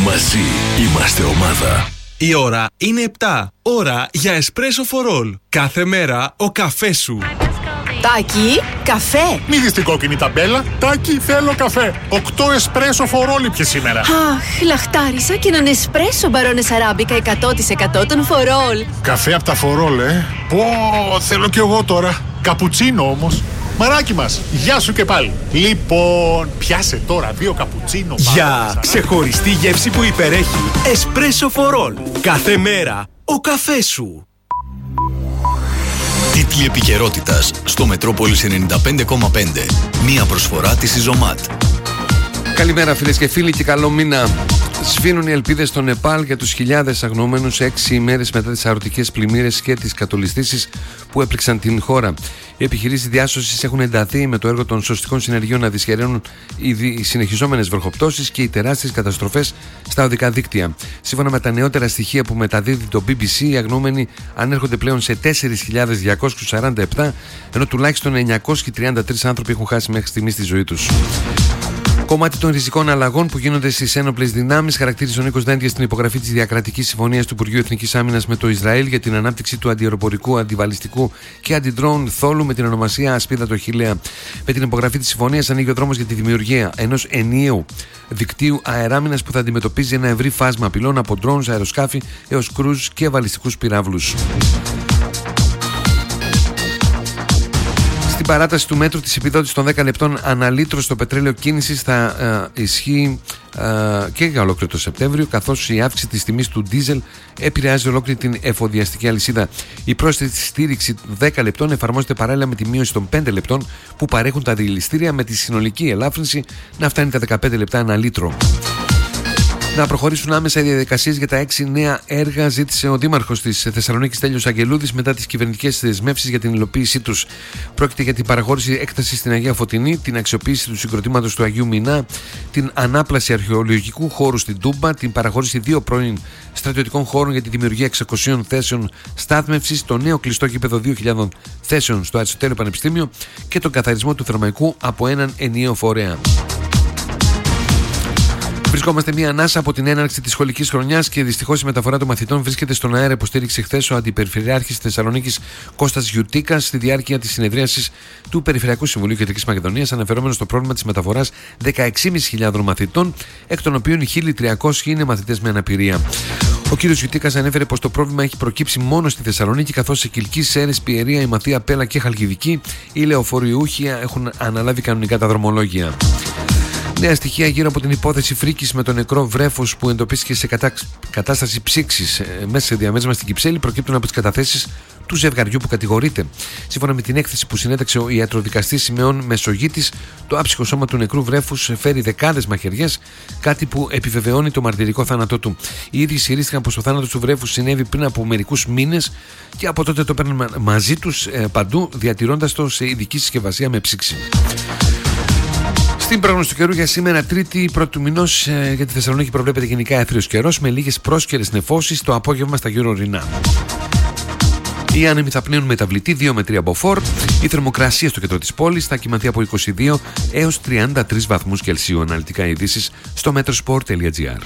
Μαζί είμαστε ομάδα. Η ώρα είναι 7. Ώρα για espresso for all. Κάθε μέρα ο καφές σου. Τάκη, καφέ. Μη δεις την κόκκινη ταμπέλα. Τάκη, θέλω καφέ. 8 espresso for all πια σήμερα. Αχ, λαχτάρισα και έναν espresso μπαρόνες αράμπικα 100% των for all. Καφέ από τα for all, Πω, θέλω κι εγώ τώρα. Καπουτσίνο όμως. Μαράκι μας, γεια σου και πάλι. Λοιπόν, πιάσε τώρα 2 καπουτσίνο. Για ξεχωριστή γεύση που υπερέχει. Espresso for all. Κάθε μέρα ο καφές σου. Τίτλοι επικαιρότητας στο Μετρόπολης 95,5. Μία προσφορά της Ιζωμάτ. Καλημέρα φίλες και φίλοι και καλό μήνα. Σβήνουν οι ελπίδες στο Νεπάλ για τους χιλιάδες αγνοωμένους 6 ημέρες μετά τις αγροτικές πλημμύρες και τις κατολιστήσεις που έπληξαν την χώρα. Οι επιχειρήσεις διάσωσης έχουν ενταθεί με το έργο των σωστικών συνεργείων να δυσχεραίνουν οι συνεχιζόμενες βροχοπτώσεις και οι τεράστιες καταστροφές στα οδικά δίκτυα. Σύμφωνα με τα νεότερα στοιχεία που μεταδίδει το BBC, οι αγνοούμενοι ανέρχονται πλέον σε 4.247, ενώ τουλάχιστον 933 άνθρωποι έχουν χάσει μέχρι στιγμής τη ζωή τους. Κομμάτι των ριζικών αλλαγών που γίνονται στις ένοπλες δυνάμεις, χαρακτήρισε ο Νίκος Δένδιας στην υπογραφή της διακρατικής συμφωνίας του Υπουργείου Εθνικής Άμυνας με το Ισραήλ για την ανάπτυξη του αντιαεροπορικού, αντιβαλιστικού και αντιντρόουν θόλου με την ονομασία Ασπίδα το Χιλέα. Με την υπογραφή της συμφωνίας ανοίγει ο δρόμος για τη δημιουργία ενός ενιαίου δικτύου αεράμυνας που θα αντιμετωπίζει ένα ευρύ φάσμα απειλών από drones, αεροσκάφη έως κρούζ και βαλιστικούς πυράβλους. Στην παράταση του μέτρου της επιδότησης των 10 λεπτών αναλύτρο στο πετρέλαιο κίνησης θα ισχύει και για ολόκληρο το Σεπτέμβριο, καθώς η αύξηση της τιμής του ντίζελ επηρεάζει ολόκληρη την εφοδιαστική αλυσίδα. Η πρόσθετη στήριξη 10 λεπτών εφαρμόζεται παράλληλα με τη μείωση των 5 λεπτών που παρέχουν τα δηληστήρια, με τη συνολική ελάφρυνση να φτάνει τα 15 λεπτά ανά λίτρο. Να προχωρήσουν άμεσα οι διαδικασίες για τα 6 νέα έργα, ζήτησε ο Δήμαρχος της Θεσσαλονίκης Στέλιος Αγγελούδης μετά τις κυβερνητικές δεσμεύσεις για την υλοποίησή τους. Πρόκειται για την παραχώρηση έκτασης στην Αγία Φωτεινή, την αξιοποίηση του συγκροτήματος του Αγίου Μινά, την ανάπλαση αρχαιολογικού χώρου στην Τούμπα, την παραχώρηση 2 πρώην στρατιωτικών χώρων για τη δημιουργία 600 θέσεων στάθμευσης, το νέο κλειστό γήπεδο 2.000 θέσεων στο Αριστοτέλειο Πανεπιστήμιο και τον καθαρισμό του Θερμαϊκού από έναν ενιαίο φορέα. Βρισκόμαστε μία ανάσα από την έναρξη της σχολικής χρονιάς και δυστυχώς η μεταφορά των μαθητών βρίσκεται στον αέρα, υποστήριξε χθες ο Αντιπεριφερειάρχης Θεσσαλονίκης Κώστας Γιουτίκας στη διάρκεια της συνεδρίασης του Περιφερειακού Συμβουλίου Κεντρικής Μακεδονίας, αναφερόμενο στο πρόβλημα της μεταφοράς 16.500 μαθητών, εκ των οποίων 1.300 είναι μαθητές με αναπηρία. Ο κ. Γιουτίκας ανέφερε πως το πρόβλημα έχει προκύψει μόνο στη Θεσσαλονίκη, καθώς σε Κιλκή, Σέρρες, Πιερία, Ηματία, Πέλα και Χαλκιδική οι λεωφορειούχοι έχουν αναλάβει κανονικά τα δρομολόγια. Νέα στοιχεία γύρω από την υπόθεση φρίκης με το νεκρό βρέφος που εντοπίστηκε σε κατάσταση ψήξης μέσα σε διαμέρισμα στην Κυψέλη προκύπτουν από τις καταθέσεις του ζευγαριού που κατηγορείται. Σύμφωνα με την έκθεση που συνέταξε ο ιατροδικαστής Σημεών Μεσογείτης, το άψυχο σώμα του νεκρού βρέφους φέρει δεκάδες μαχαιριές, κάτι που επιβεβαιώνει το μαρτυρικό θάνατό του. Οι ίδιοι ισχυρίστηκαν πως ο θάνατος του βρέφους συνέβη πριν από μερικούς μήνες και από τότε το παίρνουν μαζί τους παντού, διατηρώντας το σε ειδική συσκευασία με ψήξη. Στην πρόγνωση του καιρού για σήμερα, Τρίτη, 1η του μηνός, για τη Θεσσαλονίκη προβλέπεται γενικά έθριος καιρός με λίγες πρόσκαιρες νεφώσεις το απόγευμα στα γύρω ορεινά. Οι άνεμοι θα πνέουν μεταβλητή 2 με 3 μποφόρ. Η θερμοκρασία στο κέντρο της πόλης θα κυμανθεί από 22 έως 33 βαθμούς Κελσίου. Αναλυτικά ειδήσεις στο metrosport.gr.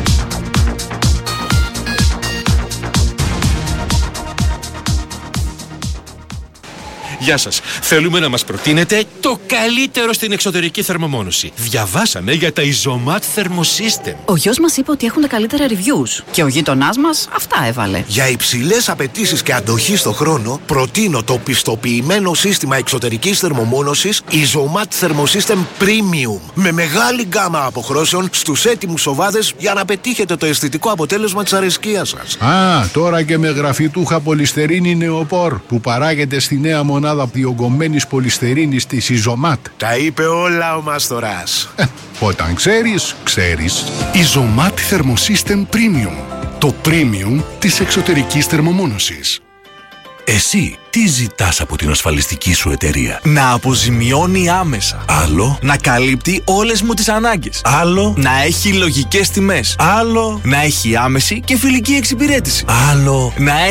Γεια σας. Θέλουμε να μας προτείνετε το καλύτερο στην εξωτερική θερμομόνωση. Διαβάσαμε για τα Ιζωμάτ Thermosystem. Ο γιος μας είπε ότι έχουν τα καλύτερα reviews και ο γείτονάς μας αυτά έβαλε. Για υψηλές απαιτήσεις και αντοχή στο χρόνο, προτείνω το πιστοποιημένο σύστημα εξωτερικής θερμομόνωσης Ιζωμάτ Thermosystem Premium. Με μεγάλη γκάμα αποχρώσεων στους έτοιμους οβάδες για να πετύχετε το αισθητικό αποτέλεσμα της αρεσκίας σας. Τώρα και με γραφιτούχα πολυστερίνη νεοπόρ που παράγεται στη νέα μονάδα διογκωμένης πολυστερίνης της Ιζωμάτ. Τα είπε όλα ο Μάστορας. Όταν ξέρεις, ξέρεις. Ιζωμάτ Thermosystem Premium. Το premium της εξωτερικής θερμομόνωσης. Εσύ τι ζητάς από την ασφαλιστική σου εταιρεία? Να αποζημιώνει άμεσα. Άλλο. Να καλύπτει όλες μου τις ανάγκες. Άλλο. Να έχει λογικές τιμές. Άλλο. Να έχει άμεση και φιλική εξυπηρέτηση. Άλλο. Να